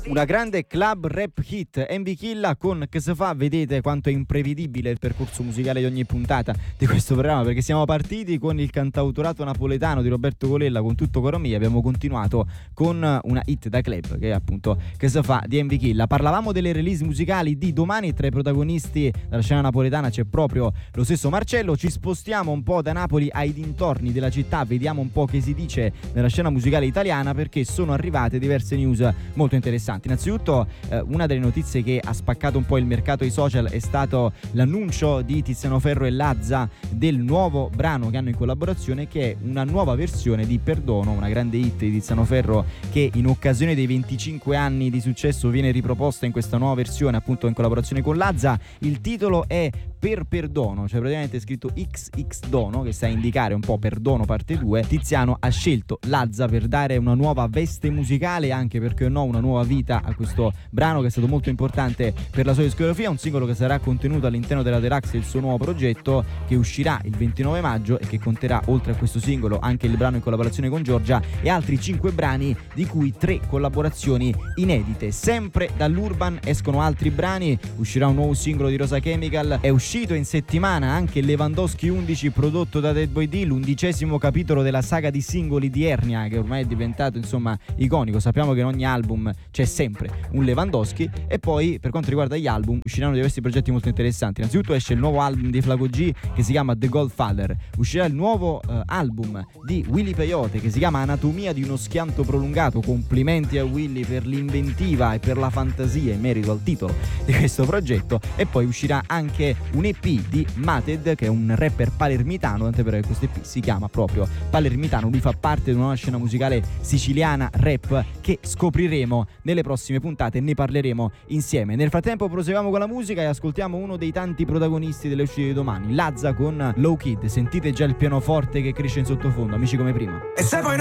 Una grande club rap hit, Envy Killa con Che se fa. Vedete quanto è imprevedibile il percorso musicale di ogni puntata di questo programma, perché siamo partiti con il cantautorato napoletano di Roberto Colella con Tutto coro mio, abbiamo continuato con una hit da club che è appunto Che se fa di Envy Killa. Parlavamo delle release musicali di domani e tra i protagonisti della scena napoletana c'è proprio lo stesso Marcello. Ci spostiamo un po' da Napoli ai dintorni della città, vediamo un po' che si dice nella scena musicale italiana, perché sono arrivate diverse news molto interessanti. Innanzitutto una delle notizie che ha spaccato un po' il mercato ai social è stato l'annuncio di Tiziano Ferro e Lazza del nuovo brano che hanno in collaborazione, che è una nuova versione di Perdono, una grande hit di Tiziano Ferro che in occasione dei 25 anni di successo viene riproposta in questa nuova versione appunto in collaborazione con Lazza. Il titolo è Per Perdono, cioè praticamente è scritto XX Dono, che sta a indicare un po' Perdono parte 2. Tiziano ha scelto Lazza per dare una nuova veste musicale, anche perché no una nuova vita a questo brano che è stato molto importante per la sua discografia. Un singolo che sarà contenuto all'interno della Deluxe del suo nuovo progetto, che uscirà il 29 maggio e che conterà oltre a questo singolo anche il brano in collaborazione con Giorgia e altri 5 brani, di cui 3 collaborazioni inedite. Sempre dall'Urban escono altri brani, uscirà un nuovo singolo di Rosa Chemical, è uscito in settimana anche Lewandowski 11 prodotto da Dead Boy D, l'11° capitolo della saga di singoli di Ernia, che ormai è diventato insomma iconico. Sappiamo che in ogni album c'è sempre un Lewandowski. E poi per quanto riguarda gli album usciranno diversi progetti molto interessanti. Innanzitutto esce il nuovo album di Flaco G che si chiama The Godfather, uscirà il nuovo album di Willy Peyote che si chiama Anatomia di uno schianto prolungato. Complimenti a Willy per l'inventiva e per la fantasia in merito al titolo di questo progetto. E poi uscirà anche un EP di Mated, che è un rapper palermitano, tant'è vero che questo EP si chiama proprio Palermitano. Lui fa parte di una nuova scena musicale siciliana rap che scopriremo nelle prossime puntate e ne parleremo insieme. Nel frattempo proseguiamo con la musica e ascoltiamo uno dei tanti protagonisti delle uscite di domani, Lazza con Low Kid. Sentite già il pianoforte che cresce in sottofondo, amici come prima. E se poi